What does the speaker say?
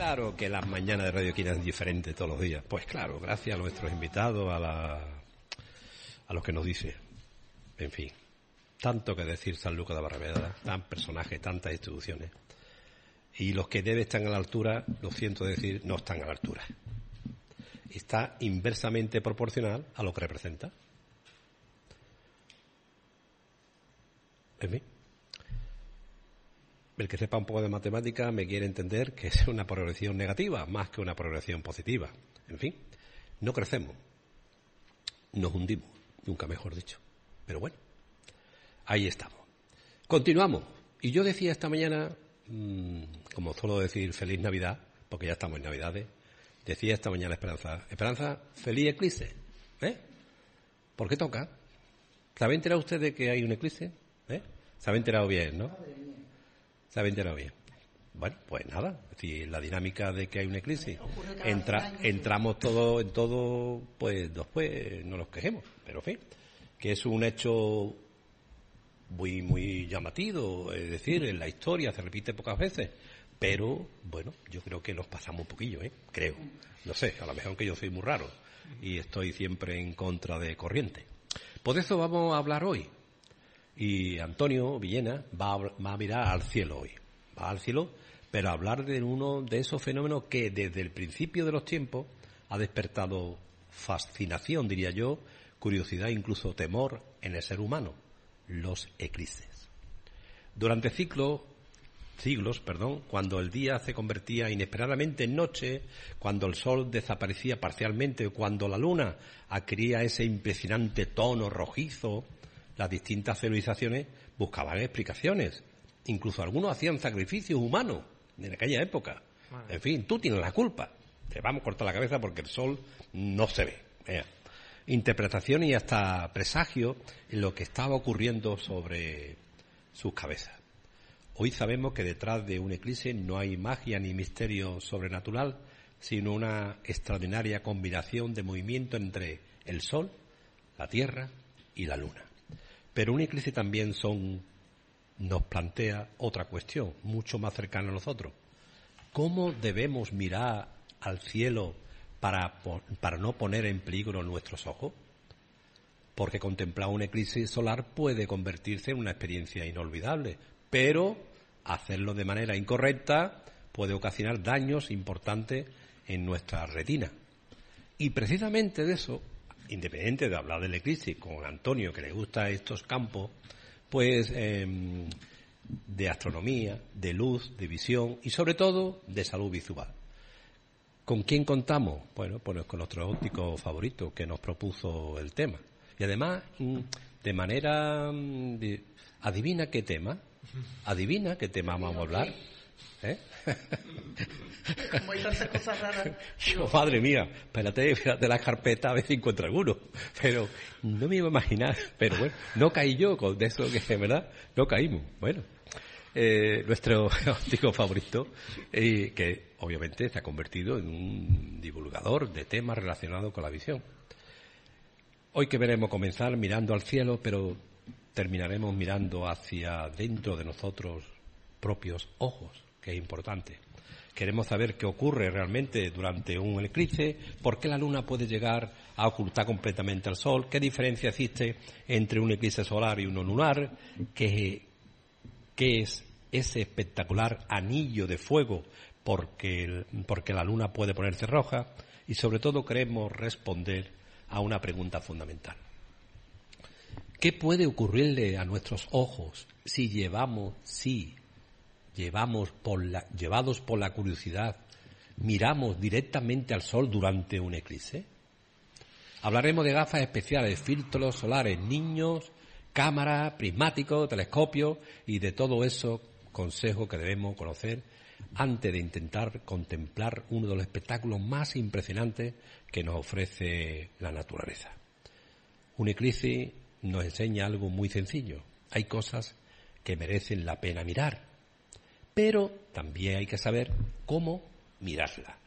Claro que las mañanas de Radio Esquina es diferente todos los días. Pues claro, gracias a nuestros invitados, a los que nos dice. En fin, tanto que decir San Lucas de Barrameda, tan personajes, tantas instituciones. Y los que deben estar a la altura, lo siento decir, no están a la altura. Está inversamente proporcional a lo que representa. En fin. El que sepa un poco de matemática me quiere entender que es una progresión negativa más que una progresión positiva. En fin, no crecemos, nos hundimos, nunca mejor dicho. Pero bueno, ahí estamos. Continuamos. Y yo decía esta mañana, como suelo decir, feliz Navidad, porque ya estamos en Navidades, decía esta mañana Esperanza, feliz eclipse. ¿Por qué toca? ¿Se había enterado usted de que hay un eclipse? Se había enterado bien, ¿no? Se había enterado bien. Bueno, pues nada, es decir, la dinámica de que hay un eclipse, entramos todo en todo, pues después no nos quejemos, pero en fin, que es un hecho muy, muy llamativo, es decir, en la historia se repite pocas veces, pero bueno, yo creo que nos pasamos un poquillo, creo, no sé, a lo mejor que yo soy muy raro y estoy siempre en contra de corriente. Por eso vamos a hablar hoy. Y Antonio Villena va a mirar al cielo hoy. Va al cielo, pero a hablar de uno de esos fenómenos que desde el principio de los tiempos ha despertado fascinación, diría yo, curiosidad, incluso temor en el ser humano, los eclipses. Durante siglos, cuando el día se convertía inesperadamente en noche, cuando el sol desaparecía parcialmente, cuando la luna adquiría ese impresionante tono rojizo, las distintas civilizaciones buscaban explicaciones. Incluso algunos hacían sacrificios humanos en aquella época. En fin, tú tienes la culpa. Te vamos a cortar la cabeza porque el sol no se ve. Interpretación y hasta presagio en lo que estaba ocurriendo sobre sus cabezas. Hoy sabemos que detrás de un eclipse no hay magia ni misterio sobrenatural, sino una extraordinaria combinación de movimiento entre el sol, la tierra y la luna. Pero un eclipse también nos plantea otra cuestión, mucho más cercana a nosotros. ¿Cómo debemos mirar al cielo para no poner en peligro nuestros ojos? Porque contemplar un eclipse solar puede convertirse en una experiencia inolvidable, pero hacerlo de manera incorrecta puede ocasionar daños importantes en nuestra retina. Y precisamente de eso, independiente de hablar del eclipse con Antonio, que le gusta estos campos, pues de astronomía, de luz, de visión y sobre todo de salud visual. ¿Con quién contamos? Bueno, pues con nuestro óptico favorito que nos propuso el tema. Y además, de manera... ¿Adivina qué tema? ¿Adivina qué tema vamos a hablar? Como hay tantas cosas raras. Madre mía, espérate la carpeta a ver si encuentro alguno. Pero no me iba a imaginar. Pero bueno, no caí yo con eso que, ¿verdad? No caímos. Bueno, nuestro óptico favorito, que obviamente se ha convertido en un divulgador de temas relacionados con la visión. Hoy que veremos comenzar mirando al cielo, pero terminaremos mirando hacia dentro de nosotros propios ojos, que es importante. Queremos saber qué ocurre realmente durante un eclipse, por qué la luna puede llegar a ocultar completamente al sol, qué diferencia existe entre un eclipse solar y uno lunar, qué es ese espectacular anillo de fuego porque la luna puede ponerse roja, y sobre todo queremos responder a una pregunta fundamental. ¿Qué puede ocurrirle a nuestros ojos si llevados por la curiosidad, miramos directamente al sol durante un eclipse? Hablaremos de gafas especiales, filtros solares, niños, cámaras, prismáticos, telescopios y de todo eso, consejos que debemos conocer antes de intentar contemplar uno de los espectáculos más impresionantes que nos ofrece la naturaleza. Un eclipse nos enseña algo muy sencillo. Hay cosas que merecen la pena mirar, pero también hay que saber cómo mirarla.